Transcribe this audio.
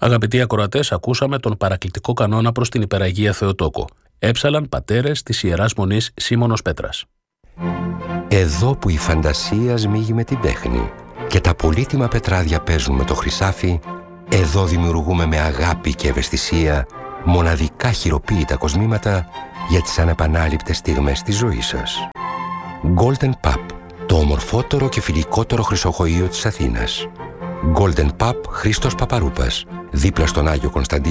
Αγαπητοί ακροατές, ακούσαμε τον παρακλητικό κανόνα προς την Υπεραγία Θεοτόκο. Έψαλαν πατέρες της Ιεράς Μονής Σίμωνος Πέτρας. Εδώ που η φαντασία σμίγει με την τέχνη και τα πολύτιμα πετράδια παίζουν με το χρυσάφι, εδώ δημιουργούμε με αγάπη και ευαισθησία μοναδικά χειροποίητα κοσμήματα για τις ανεπανάληπτες στιγμές της ζωής σας. Golden Pub, το ομορφότερο και φιλικότερο χρυσοχοείο της Αθήνας. Golden Pub Χρήστος Παπαρούπας, δίπλα στον Άγιο Κωνσταντίνο